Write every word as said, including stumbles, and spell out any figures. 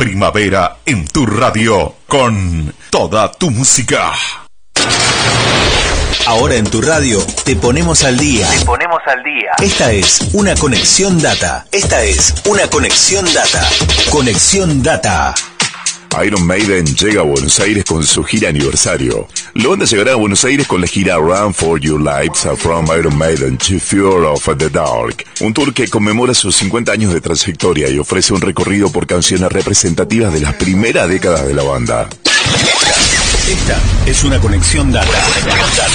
Primavera en tu radio, con toda tu música. Ahora en tu radio te ponemos al día. Te ponemos al día. Esta es una conexión data. Esta es una conexión data. Conexión data. Iron Maiden llega a Buenos Aires con su gira aniversario. La banda llegará a Buenos Aires con la gira Run for Your Lives from Iron Maiden to Fear of the Dark, un tour que conmemora sus cincuenta años de trayectoria y ofrece un recorrido por canciones representativas de las primeras décadas de la banda. Esta es una conexión data.